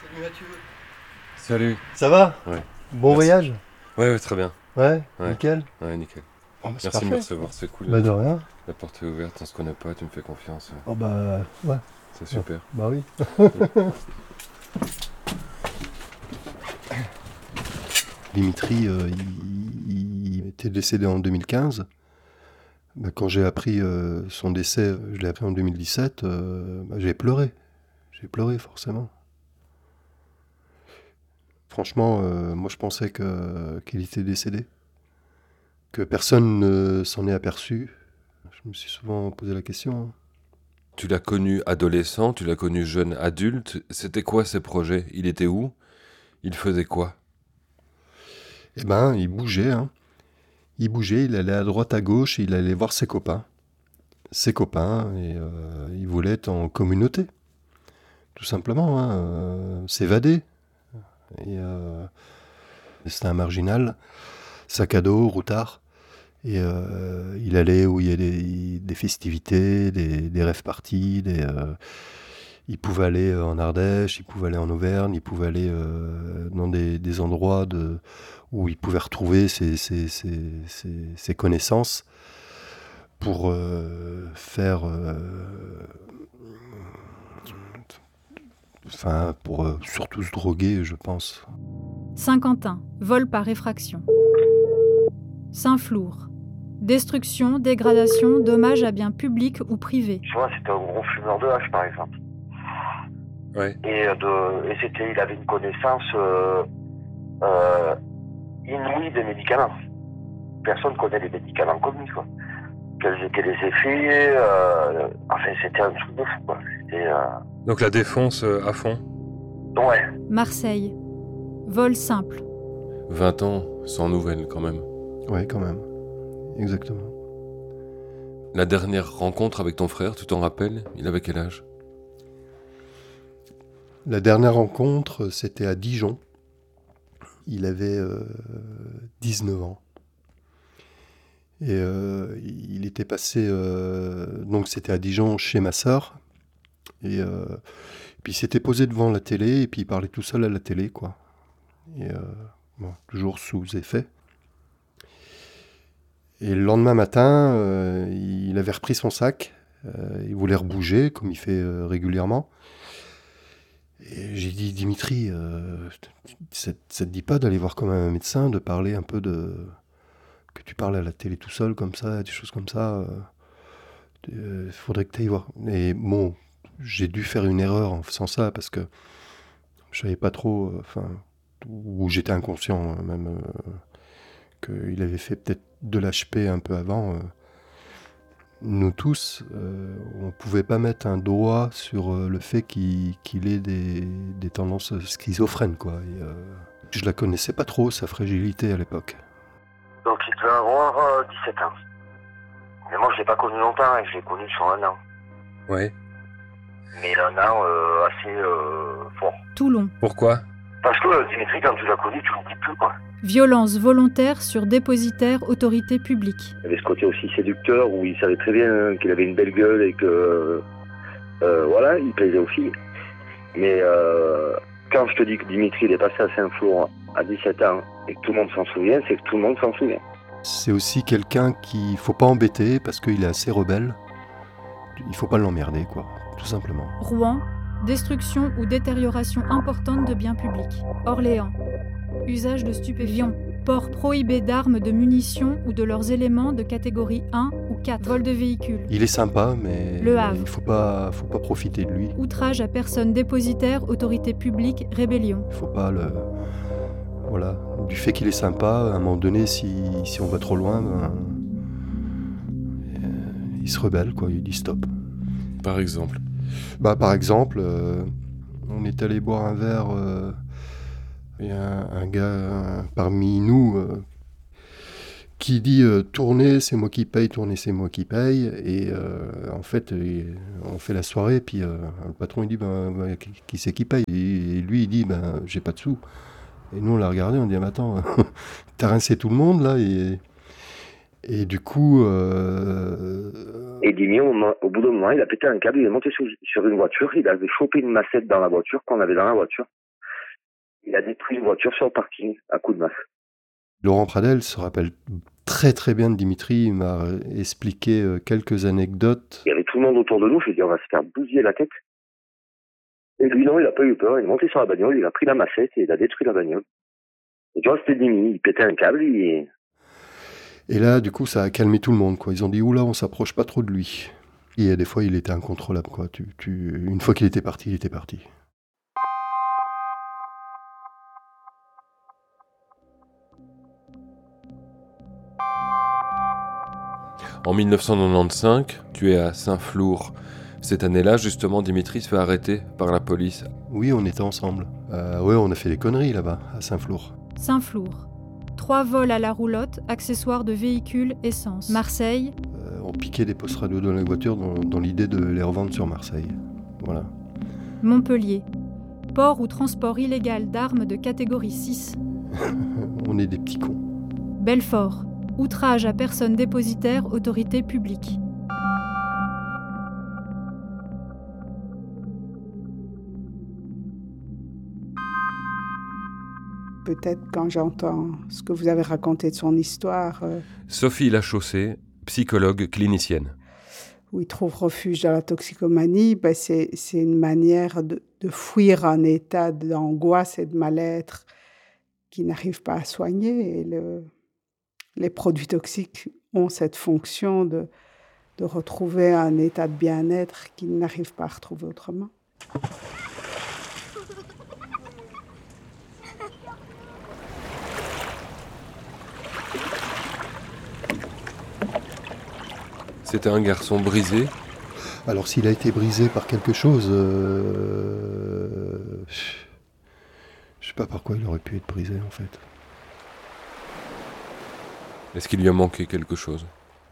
Salut Mathieu. Salut. Ça va? Ouais. Bon Merci. voyage? Ouais, très bien. Ouais, Ouais. nickel. Ouais, nickel. Oh, bah, c'est Merci de me parfait. recevoir, c'est cool. Bah de rien. La porte est ouverte, on se connaît pas, tu me fais confiance. Oh bah ouais. C'est super. Bah oui. Dimitri, il était décédé en 2015. Bah, quand j'ai appris son décès, je l'ai appris en 2017, bah, j'ai pleuré. J'ai pleuré forcément. Franchement, moi je pensais qu'il était décédé. Que personne ne s'en est aperçu. Je me suis souvent posé la question, hein. Tu l'as connu adolescent, tu l'as connu jeune adulte. C'était quoi ses projets? Il était où? Il faisait quoi? Eh ben, il bougeait, hein. Il bougeait, il allait à droite, à gauche, il allait voir ses copains. Ses copains, et il voulait être en communauté, tout simplement, hein, s'évader. Et c'était un marginal, sac à dos, routard. Et il allait où il y a des festivités, des rave parties, il pouvait aller en Ardèche, il pouvait aller en Auvergne, il pouvait aller dans des endroits où il pouvait retrouver ses connaissances pour faire... Enfin, pour surtout se droguer, je pense. Saint-Quentin, vol par effraction. Saint-Flour, destruction, dégradation, dommages à biens publics ou privés. Tu vois, c'était un gros fumeur de hache, par exemple. Ouais. Et il avait une connaissance inouïe des médicaments. Personne ne connaît les médicaments comme lui, quoi. Quels étaient les effets, enfin, c'était un truc de fou, quoi. Donc la défonce à fond. Ouais. Marseille, vol simple. 20 ans, sans nouvelles quand même. Ouais, quand même. Exactement. La dernière rencontre avec ton frère, tu t'en rappelles? Il avait quel âge? La dernière rencontre, c'était à Dijon. Il avait 19 ans. Et il était passé... donc c'était à Dijon chez ma sœur. Et puis il s'était posé devant la télé et puis il parlait tout seul à la télé, quoi. Et bon, toujours sous effet. Et le lendemain matin, il avait repris son sac. Il voulait rebouger, comme il fait régulièrement. Et j'ai dit, Dimitri, ça te dit pas d'aller voir quand même un médecin, de parler un peu que tu parles à la télé tout seul, comme ça, des choses comme ça. Faudrait que tu ailles voir. Et bon, j'ai dû faire une erreur en faisant ça, parce que je savais pas trop, ou j'étais inconscient, même, qu'il avait fait peut-être de l'HP un peu avant. Nous tous, on pouvait pas mettre un doigt sur le fait qu'il ait des tendances schizophrènes, quoi. Et, je la connaissais pas trop, sa fragilité à l'époque. Donc il devait avoir 17 ans. Mais moi, je l'ai pas connu longtemps, hein. Je l'ai connu sur un an. Ouais. Mais un an assez fort. Toulon, Pourquoi? Parce que Dimitri, quand tu l'as connu, tu l'oublies plus, quoi. violence volontaire sur dépositaire autorité publique. Il avait ce côté aussi séducteur où il savait très bien qu'il avait une belle gueule et que voilà, il plaisait aux filles. Mais quand je te dis que Dimitri il est passé à Saint-Flour à 17 ans et que tout le monde s'en souvient, c'est que tout le monde s'en souvient. C'est aussi quelqu'un qu'il faut pas embêter parce qu'il est assez rebelle. Il faut pas l'emmerder, quoi, tout simplement. Rouen, destruction ou détérioration importante de biens publics. Orléans, usage de stupéfiants. Port prohibé d'armes, de munitions ou de leurs éléments de catégorie 1 ou 4. Vol de véhicules. Il est sympa, mais Le Havre. il faut pas profiter de lui. Outrage à personne dépositaire, autorité publique, rébellion. Il faut pas le... Voilà. Du fait qu'il est sympa, à un moment donné, si on va trop loin, il se rebelle, quoi. Il dit stop. Par exemple. Bah, par exemple, on est allé boire un verre. Il y a un gars parmi nous qui dit tournez, c'est moi qui paye, tournez, c'est moi qui paye. Et en fait, on fait la soirée, puis le patron il dit qui c'est qui paye? Et lui il dit j'ai pas de sous. Et nous on l'a regardé, on dit mais attends, t'as rincé tout le monde là. Et du coup. Et Dimi, au bout d'un moment, il a pété un câble, il est monté sur une voiture, il avait chopé une massette dans la voiture qu'on avait dans la voiture. Il a détruit une voiture sur le parking à coups de masse. Laurent Pradel se rappelle très très bien de Dimitri, il m'a expliqué quelques anecdotes. Il y avait tout le monde autour de nous, je lui ai dit on va se faire bousiller la tête. Et lui non, il a pas eu peur, il est monté sur la bagnole, il a pris la massette et il a détruit la bagnole. Et tu vois, c'était Dimi, il pétait un câble, Et là, du coup, ça a calmé tout le monde, quoi. Ils ont dit, oula, on s'approche pas trop de lui. Et des fois, il était incontrôlable, quoi. Une fois qu'il était parti, il était parti. En 1995, tu es à Saint-Flour. Cette année-là, justement, Dimitri se fait arrêter par la police. Oui, on était ensemble. Ouais, on a fait des conneries là-bas, à Saint-Flour. Saint-Flour. 3 vols à la roulotte, accessoires de véhicules, essence. Marseille. On piquait des postes radio dans la voiture dans l'idée de les revendre sur Marseille. Voilà. Montpellier. Port ou transport illégal d'armes de catégorie 6. On est des petits cons. Belfort. Outrage à personne dépositaire, autorité publique. Peut-être quand j'entends ce que vous avez raconté de son histoire, Sophie Lachaussée, psychologue clinicienne. où il trouve refuge dans la toxicomanie, c'est une manière de fuir un état d'angoisse et de mal-être qu'il n'arrive pas à soigner. Et les produits toxiques ont cette fonction de retrouver un état de bien-être qu'il n'arrive pas à retrouver autrement. C'était un garçon brisé. Alors s'il a été brisé par quelque chose, je sais pas par quoi il aurait pu être brisé en fait. Est-ce qu'il lui a manqué quelque chose?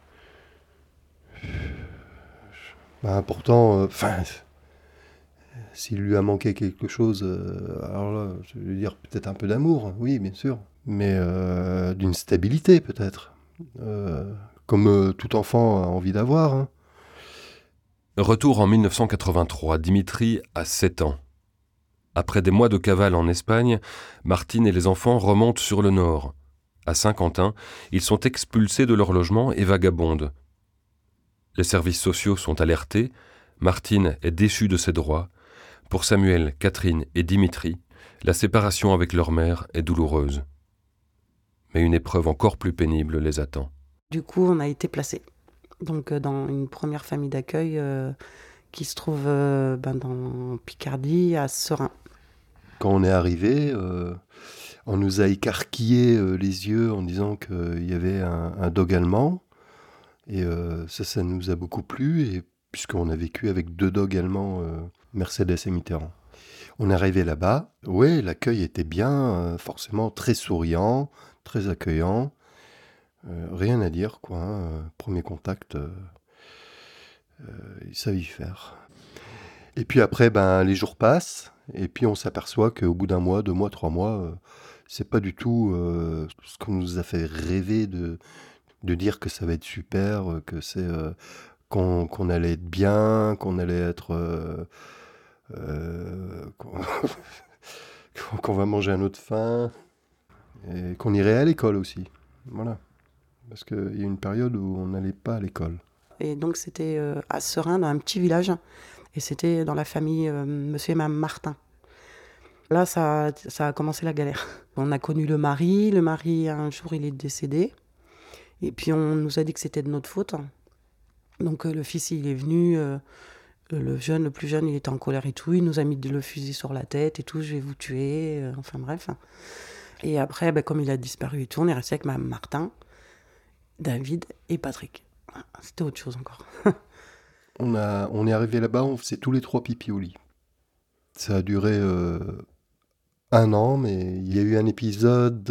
Pourtant, s'il lui a manqué quelque chose, alors là, je veux dire peut-être un peu d'amour, oui, bien sûr, mais d'une stabilité peut-être, comme tout enfant a envie d'avoir. Hein. Retour en 1983, Dimitri a 7 ans. Après des mois de cavale en Espagne, Martine et les enfants remontent sur le nord. À Saint-Quentin, ils sont expulsés de leur logement et vagabondent. Les services sociaux sont alertés, Martine est déchue de ses droits. Pour Samuel, Catherine et Dimitri, la séparation avec leur mère est douloureuse. Mais une épreuve encore plus pénible les attend. Du coup, on a été placés donc, dans une première famille d'accueil qui se trouve dans Picardie, à Serein. Quand on est arrivé, on nous a écarquillé les yeux en disant qu'il y avait un dog allemand. Et ça nous a beaucoup plu, et, puisqu'on a vécu avec 2 dogs allemands, Mercedes et Mitterrand. On est arrivé là-bas, ouais, l'accueil était bien, forcément très souriant, très accueillant. Rien à dire, quoi. Hein. Premier contact, ils savent y faire. Et puis après, les jours passent, et puis on s'aperçoit qu'au bout d'1 mois, 2 mois, 3 mois, c'est pas du tout ce qu'on nous a fait rêver de dire que ça va être super, que c'est qu'on allait être bien, qu'on allait être qu'on va manger à notre faim, et qu'on irait à l'école aussi. Voilà. Parce qu'il y a une période où on n'allait pas à l'école. Et donc c'était à Serein, dans un petit village, et c'était dans la famille Monsieur et Mme Martin. Là, ça a commencé la galère. On a connu le mari, un jour il est décédé, et puis on nous a dit que c'était de notre faute. Donc le fils il est venu, le plus jeune il était en colère et tout, il nous a mis le fusil sur la tête et tout, je vais vous tuer, enfin bref. Et après, comme il a disparu et tout, on est resté avec Mme Martin, David et Patrick. C'était autre chose encore. On est arrivé là-bas, on faisait tous les 3 pipi au lit. Ça a duré 1 an, mais il y a eu un épisode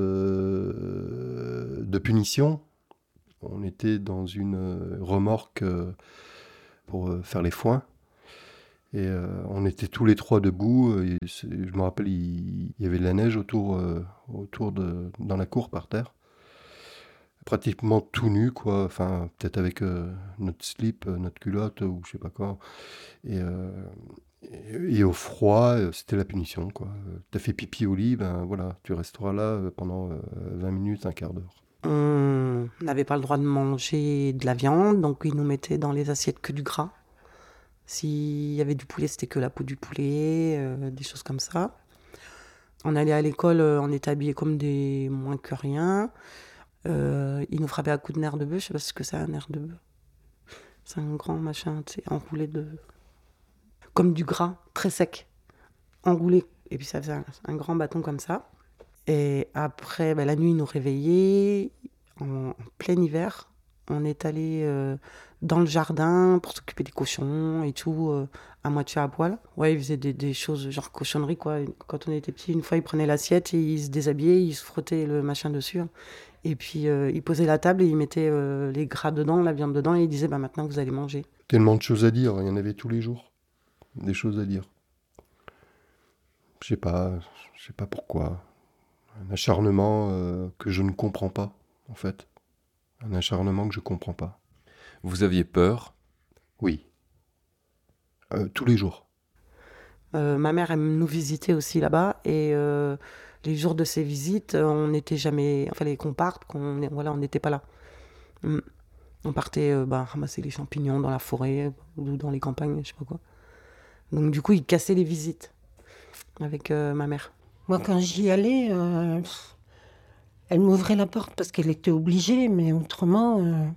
de punition. On était dans une remorque pour faire les foins. Et on était tous les 3 debout. Et je me rappelle, il y avait de la neige autour dans la cour par terre. Pratiquement tout nu, quoi. Enfin, peut-être avec notre slip, notre culotte ou je sais pas quoi. Et Et au froid, c'était la punition, quoi. T'as fait pipi au lit, ben voilà, tu resteras là pendant 20 minutes, un quart d'heure. On n'avait pas le droit de manger de la viande, donc ils nous mettaient dans les assiettes que du gras. S'il y avait du poulet, c'était que la peau du poulet, des choses comme ça. On allait à l'école, on était habillés comme des moins que rien. Ils nous frappaient à coups de nerf de bœuf. Je sais pas ce que c'est un nerf de bœuf. C'est un grand machin, tu sais, enroulé comme du gras, très sec, enroulé. Et puis ça faisait un grand bâton comme ça. Et après, la nuit, ils nous réveillaient en plein hiver. On est allé dans le jardin pour s'occuper des cochons et tout, à moitié à poil. Ouais, ils faisaient des choses genre cochonneries, quoi. Quand on était petits, une fois, ils prenaient l'assiette et ils se déshabillaient, ils se frottaient le machin dessus. Et puis, ils posaient la table et ils mettaient les gras dedans, la viande dedans, et ils disaient, maintenant, vous allez manger. Tellement de choses à dire, il y en avait tous les jours. Des choses à dire. Je sais pas pourquoi. Un acharnement que je ne comprends pas, en fait. Un acharnement que je comprends pas. Vous aviez peur ? Oui. Tous les jours. Ma mère aime nous visiter aussi là-bas, et les jours de ces visites, on n'était jamais... Il fallait qu'on parte, on n'était pas là. On partait ramasser les champignons dans la forêt ou dans les campagnes, je sais pas quoi. Donc du coup, ils cassaient les visites avec ma mère. Moi, quand j'y allais, elle m'ouvrait la porte parce qu'elle était obligée, mais autrement,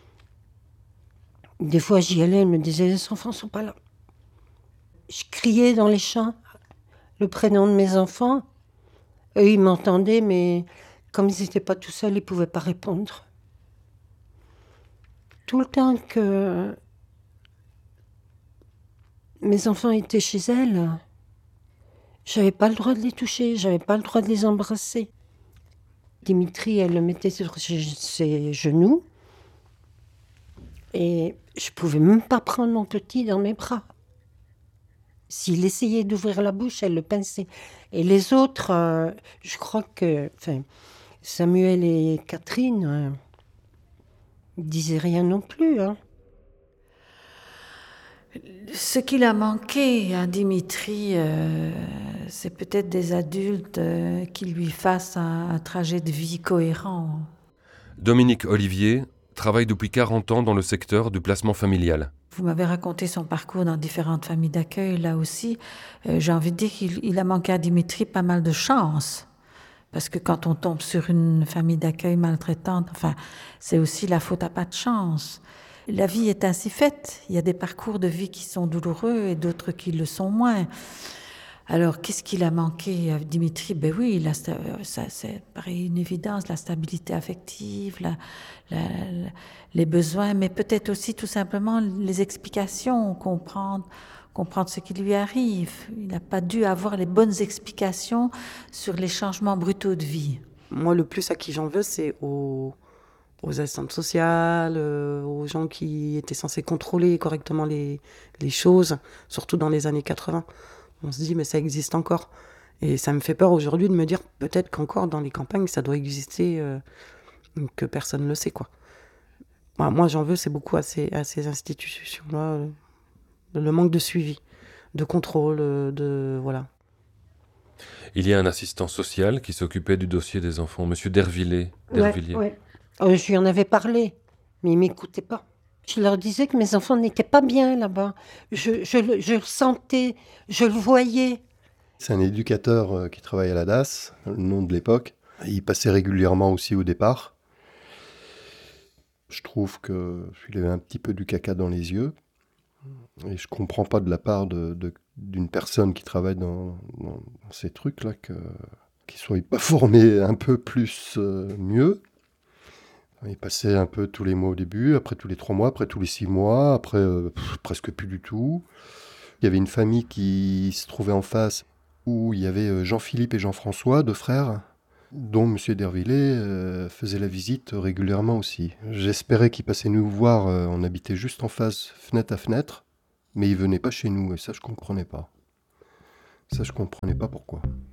des fois j'y allais, elle me disait, les enfants sont pas là. Je criais dans les champs le prénom de mes enfants. Eux, ils m'entendaient, mais comme ils n'étaient pas tout seuls, ils ne pouvaient pas répondre. Tout le temps que mes enfants étaient chez elle, j'avais pas le droit de les toucher, j'avais pas le droit de les embrasser. Dimitri, elle le mettait sur ses genoux et je pouvais même pas prendre mon petit dans mes bras. S'il essayait d'ouvrir la bouche, elle le pinçait. Et les autres, je crois que Samuel et Catherine disaient rien non plus. Hein. Ce qu'il a manqué à Dimitri, c'est peut-être des adultes qui lui fassent un trajet de vie cohérent. Dominique Olivier travaille depuis 40 ans dans le secteur du placement familial. Vous m'avez raconté son parcours dans différentes familles d'accueil, là aussi. J'ai envie de dire qu'il a manqué à Dimitri pas mal de chance. Parce que quand on tombe sur une famille d'accueil maltraitante, c'est aussi la faute à pas de chance. La vie est ainsi faite. Il y a des parcours de vie qui sont douloureux et d'autres qui le sont moins. Alors, qu'est-ce qu'il a manqué à Dimitri ? Oui, ça, c'est pareil, une évidence, la stabilité affective, les besoins, mais peut-être aussi tout simplement les explications, comprendre ce qui lui arrive. Il n'a pas dû avoir les bonnes explications sur les changements brutaux de vie. Moi, le plus à qui j'en veux, c'est aux assistantes sociales, aux gens qui étaient censés contrôler correctement les choses, surtout dans les années 80. On se dit, mais ça existe encore. Et ça me fait peur aujourd'hui de me dire, peut-être qu'encore dans les campagnes, ça doit exister, que personne ne le sait, quoi. Moi, j'en veux, c'est beaucoup à ces institutions-là, le manque de suivi, de contrôle, voilà. Il y a un assistant social qui s'occupait du dossier des enfants, Monsieur Dervilliers. Ouais. Je lui en avais parlé, mais ils ne m'écoutaient pas. Je leur disais que mes enfants n'étaient pas bien là-bas. Je le sentais, je le voyais. C'est un éducateur qui travaille à la DAS, le nom de l'époque. Il passait régulièrement aussi au départ. Je trouve qu'il avait un petit peu du caca dans les yeux. Et je ne comprends pas de la part d'une personne qui travaille dans ces trucs-là qu'il ne soit pas formé un peu plus mieux. Il passait un peu tous les mois au début, après tous les 3 mois, après tous les 6 mois, après presque plus du tout. Il y avait une famille qui se trouvait en face où il y avait Jean-Philippe et Jean-François, 2 frères, dont M. Dervilliers faisait la visite régulièrement aussi. J'espérais qu'il passait nous voir, on habitait juste en face, fenêtre à fenêtre, mais il venait pas chez nous, et ça je comprenais pas. Ça je comprenais pas pourquoi.